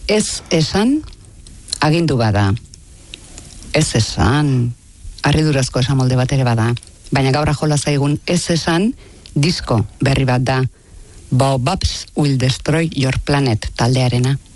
Ez esan, agindu bada. Ez esan, harridurazko esamolde bat ere bada. Baina gaur jola zaigun ez esan, disko berri bat da. Baobabs will destroy your planet taldearena.